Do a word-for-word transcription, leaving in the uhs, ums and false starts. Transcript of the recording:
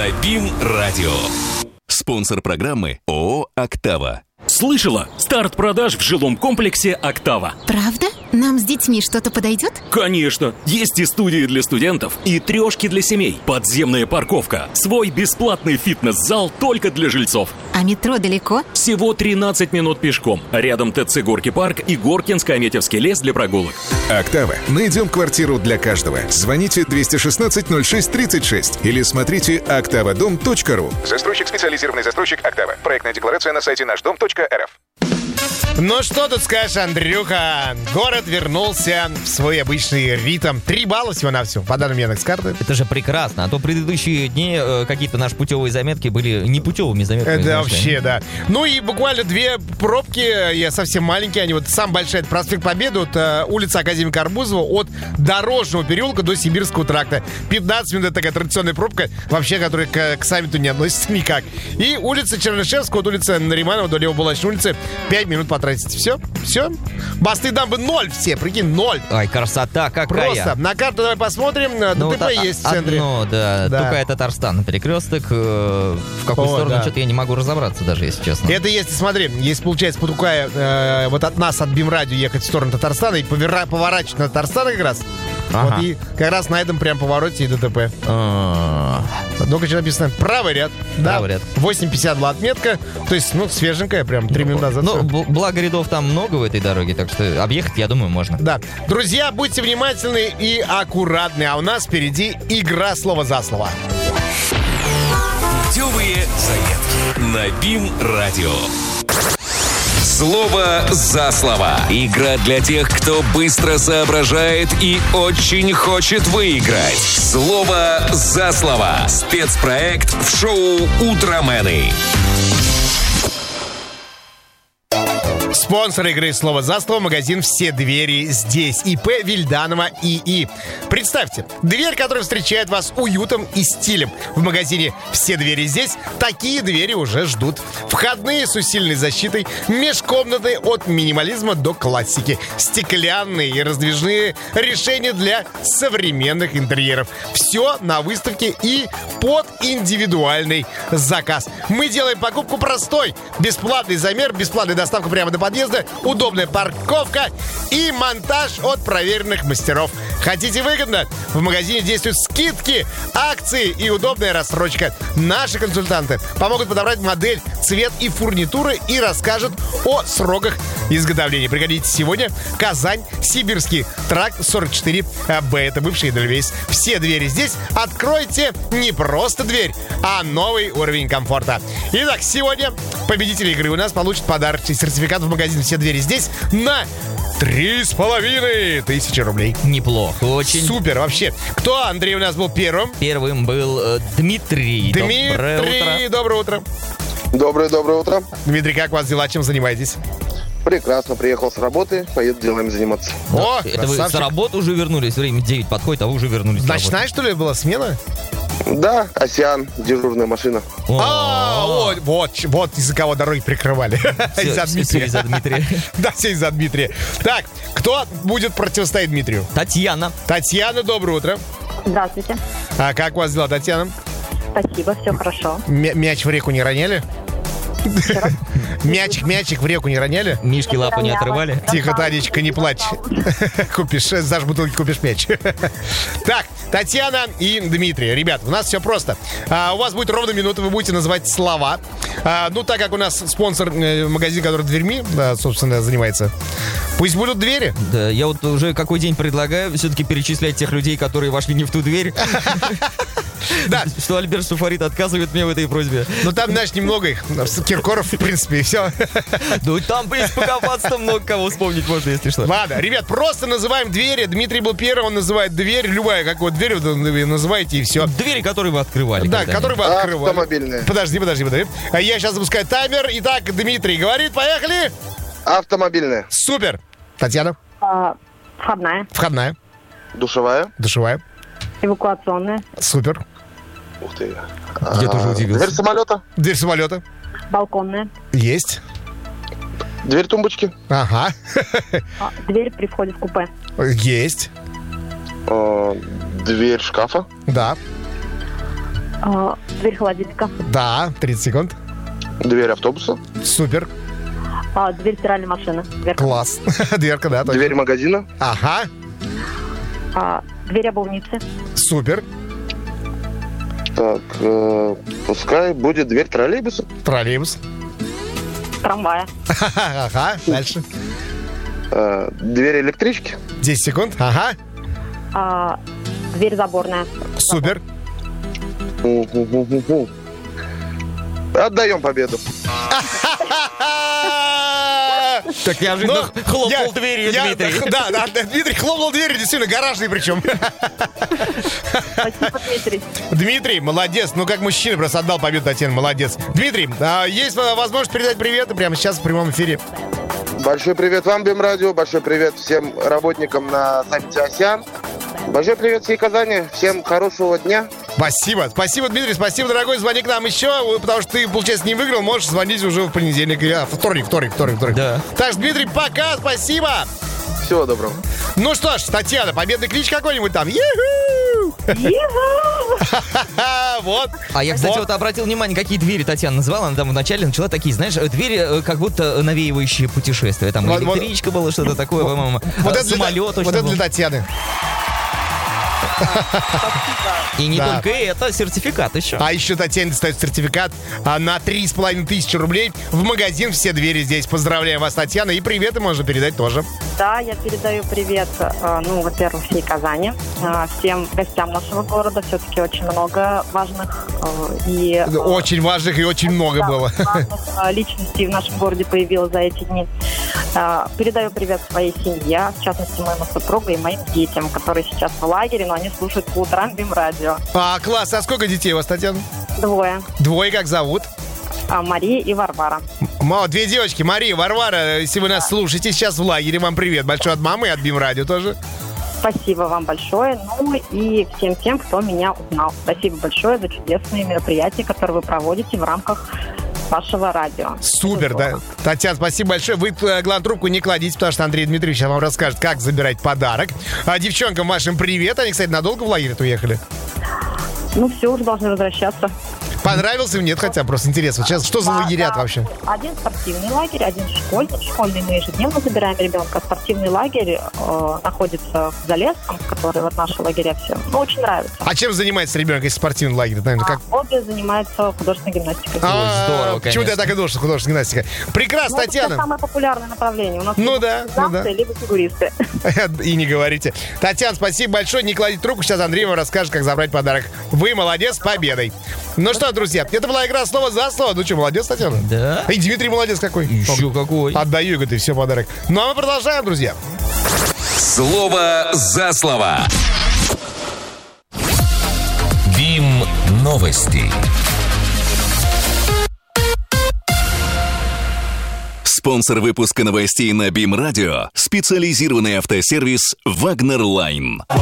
на БИМ-радио. Спонсор программы ООО «Октава». Слышала? Старт продаж в жилом комплексе «Октава». Правда? Нам с детьми что-то подойдет? Конечно! Есть и студии для студентов, и трешки для семей, подземная парковка, свой бесплатный фитнес-зал только для жильцов. А метро далеко? Всего тринадцать минут пешком. Рядом ТЦ «Горки парк» и Горкинско-Аметьевский лес для прогулок. «Октава». Найдем квартиру для каждого. Звоните двести шестнадцать ноль шесть тридцать шесть или смотрите октавадом точка ру. Застройщик, специализированный застройщик «Октава». Проектная декларация на сайте наш дом точка эр эф. Ну что тут скажешь, Андрюха? Город вернулся в свой обычный ритм. Три балла всего-навсего, по данным Яндекс.Карты. Это же прекрасно. А то предыдущие дни э, какие-то наши путевые заметки были непутевыми заметками. Да, знаешь, вообще, да. Ну и буквально две пробки, я совсем маленькие, они вот самая большая, это проспект Победы, от э, улицы Академика Арбузова, от Дорожного переулка до Сибирского тракта. пятнадцать минут, это такая традиционная пробка, вообще, которая к, к саммиту не относится никак. И улица Чернышевского, от улицы Нариманова до Левобулачной улицы, пять минут потратить. Все, все. Мосты дамбы ноль все, прикинь, ноль. Ай, красота какая. Просто. На карту давай посмотрим. Ну, ДТП вот есть в центре. Одно, да. Да. Только Татарстан. Перекресток. Э, в какую О, сторону, да. что-то я не могу разобраться даже, если честно. Это если, смотри, если, получается, по Тукая, э, вот от нас, от БИМ-радио ехать в сторону Татарстана и повера- поворачивать на Татарстан как раз, Ага. вот и как раз на этом прям повороте и ДТП. А, Ну-ка, что написано? Правый ряд. Да. Правый ряд. восемь пятьдесят была отметка. То есть, ну, свеженькая, прям три минуты назад. Ну, всё. б- благо рядов там много в этой дороге, так что объехать, я думаю, можно. Да. Друзья, будьте внимательны и аккуратны. А у нас впереди игра слово за слово. Путевые заметки на БИМ-радио. Слово за слово. Игра для тех, кто быстро соображает и очень хочет выиграть. Слово за слово. Спецпроект в шоу «Утромены». Спонсор игры «Слово за слово» — магазин «Все двери здесь». ИП Вильданова ИИ. Представьте, дверь, которая встречает вас уютом и стилем. В магазине «Все двери здесь» такие двери уже ждут. Входные с усиленной защитой, межкомнатные от минимализма до классики, стеклянные и раздвижные решения для современных интерьеров. Все на выставке и под индивидуальный заказ. Мы делаем покупку простой. Бесплатный замер, бесплатная доставка прямо до подъезда, удобная парковка и монтаж от проверенных мастеров. Хотите выгодно? В магазине действуют скидки, акции и удобная рассрочка. Наши консультанты помогут подобрать модель, цвет и фурнитуры и расскажут о сроках изготовления. Приходите сегодня. Казань, Сибирский тракт сорок четыре Б. Это бывший Эдельвейс. Все двери здесь. Откройте не просто дверь, а новый уровень комфорта. Итак, сегодня победитель игры у нас получит подарочный сертификат в магазин «Все двери здесь» на три с половиной тысячи рублей. Неплохо, очень. Супер, вообще. Кто, Андрей, у нас был первым? Первым был э, Дмитрий. Дмитрий, Доброе утро. доброе утро. Доброе-доброе утро. Дмитрий, как у вас дела? Чем занимаетесь? Прекрасно, приехал с работы, поеду делами заниматься. О, Это вы с красавчик. работы уже вернулись? Время девять подходит, а вы уже вернулись с работы. Ночная, что ли, была смена? Да, Осян, дежурная машина. А, вот, вот, вот из-за кого дороги прикрывали. Всё, Из-за всё Дмитрия. из-за Дмитрия. Да, все из-за Дмитрия. Так, кто будет противостоять Дмитрию? Татьяна. Татьяна, доброе утро. Здравствуйте. А как у вас дела, Татьяна? Спасибо, все хорошо. М- мяч в реку не роняли? Мячик, мячик в реку не роняли? Мишки лапу не отрывали? Тихо, Танечка, не плачь. Купишь, за бутылки купишь мяч. Так, Татьяна и Дмитрий. Ребят, у нас все просто. А, у вас будет ровно минута, вы будете называть слова. А, ну, так как у нас спонсор э, магазин, который дверьми, да, собственно, занимается. Пусть будут двери. Да, я вот уже какой день предлагаю все-таки перечислять тех людей, которые вошли не в ту дверь. Да. Что Альберт Суфарит отказывает мне в этой просьбе. Ну, там, знаешь, немного их. Киркоров, в принципе, и все. Ну, там, в принципе, покопаться много кого вспомнить можно, если что. Ладно, ребят, просто называем двери. Дмитрий был первым, он называет дверь. Любая, как вот дверь, вы называете, и все. Двери, которые вы открывали. Да, когда-нибудь. которые вы открывали. Автомобильные. Подожди, подожди, подожди. А я сейчас запускаю таймер. Итак, Дмитрий говорит, поехали. Автомобильная. Супер. Татьяна. А, входная, Входная. Душевая. Душевая. эвакуационная, Супер. Ух ты. Я тоже удивился. Дверь самолета. Дверь самолета. балконная, Есть. Дверь тумбочки. Ага. а, дверь при входе в купе, Есть. Э, Дверь шкафа. Да. А, дверь холодильника. Да, тридцать секунд. Дверь автобуса. Супер. А, дверь стиральной машины. Дверка. Класс. Дверка, да, точно. Дверь магазина. Ага. А, дверь обувницы. Супер. Так, э, пускай будет дверь троллейбуса. Троллейбус. Трамвая. Ага, дальше. Э, дверь электрички. десять секунд. Ага. А, дверь заборная. Супер. У-ху-ху-ху-ху. Отдаем победу. Так неожиданно Ну, хлопнул я- дверью, я- Дмитрий. Да, да, да, Дмитрий хлопнул дверью, действительно, гаражный причем. Спасибо, Дмитрий. Дмитрий, молодец. Ну, как мужчина просто отдал победу Татьяне, молодец. Дмитрий, а, есть возможность передать приветы прямо сейчас в прямом эфире. Большой привет вам, Бимрадио. Большой привет всем работникам на саммите «Осян». Большой привет всей Казани. Всем хорошего дня. Спасибо, спасибо, Дмитрий, спасибо, дорогой. Звони к нам еще, потому что ты, получается, не выиграл, можешь звонить уже в понедельник. А, вторник, вторник, вторник, вторник. Да. Так что, Дмитрий, пока, спасибо. Всего доброго. Ну что ж, Татьяна, победный клич какой-нибудь там. Ю-ху! Вот. А я, кстати, Вот. вот обратил внимание, какие двери Татьяна называла. Она там вначале начала такие, знаешь, двери э, как будто навеивающие путешествия. Там Вот, вот. электричка была, что-то такое, по-моему. Вот э, это для- самолет вот точно это был. для Татьяны. И не Да. только это, сертификат еще. А еще Татьяне достает сертификат а, на три с половиной тысячи рублей в магазин «Все двери» здесь. Поздравляем вас, Татьяна. И приветы можно передать тоже. Да, я передаю привет, э, ну, во-первых, всей Казани, э, всем гостям нашего города. Все-таки очень много важных э, и... э, Очень важных и очень много да, было. важных, э, личностей в нашем городе появилось за эти дни. Э, Передаю привет своей семье, в частности, моему супругу и моим детям, которые сейчас в лагере, но они слушают по утрам Бимрадио. А, класс. А сколько детей у вас, Татьяна? Двое. Двое, как зовут? А, Мария и Варвара. Ма- Две девочки, Мария, Варвара, если вы нас слушаете сейчас в лагере, вам привет большой от мамы и от Бимрадио тоже. Спасибо вам большое. Ну и всем тем, кто меня узнал. Спасибо большое за чудесные мероприятия, которые вы проводите в рамках вашего радио. Супер, да. Татьяна, спасибо большое. Вы, э, главное, трубку не кладите, потому что Андрей Дмитриевич сейчас вам расскажет, как забирать подарок. А девчонкам вашим привет. Они, кстати, надолго в лагерь уехали? Ну все, уже должны возвращаться. Понравился им? Нет, хотя просто интересно. Сейчас что за Да, лагерят да. вообще? Один спортивный лагерь, один школьный. Школьный мы ежедневно забираем ребенка. Спортивный лагерь э, находится в Залесском, который вот наши лагеря все. Ну, очень нравится. А чем занимается ребенок, если спортивный лагерь? Это, наверное, как... А обе занимаются художественной гимнастикой. А, здорово, почему-то я конечно. так и думал, что художественная гимнастика. Прекрасно, Ну, это сейчас Татьяна. самое популярное направление. У нас Ну либо да, ну да. гимнасты, либо фигуристы. И не говорите. Татьяна, спасибо большое. Не кладите трубку. Сейчас Андрей вам расскажет, как забрать подарок. Вы молодец, с победой. Ну что, друзья, это была игра слово за слово. Ну что, молодец, Татьяна? Да. И Дмитрий молодец какой. Еще какой. Отдаю, говорит, и все, подарок. Ну а мы продолжаем, друзья. Слово за слово. Бим новости. Спонсор выпуска новостей на Бим Радио — специализированный автосервис «Вагнер Лайн».